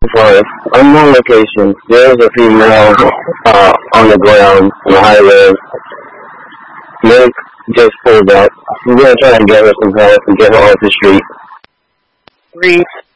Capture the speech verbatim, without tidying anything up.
For unknown location, there is a female uh, on the ground on the highway. Nick just pulled up. We're gonna try and get her some help and get her off the street. Three.